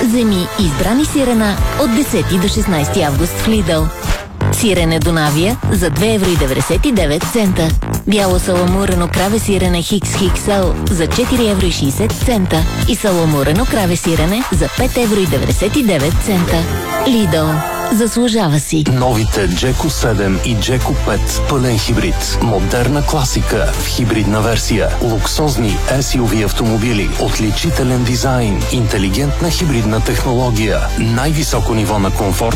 Вземи избрани сирена от 10 до 16 август в Lidl. Сирене Донавия за 2,99 евро. Бяло саламурено краве сирене XXL за 4,60 евро. И саламурено краве сирене за 5,99 евро. Lidl. Заслужава си. Новите Джеко 7 и Джеко 5 пълен хибрид. Модерна класика в хибридна версия. Луксозни SUV автомобили. Отличителен дизайн. Интелигентна хибридна технология. Най-високо ниво на комфорт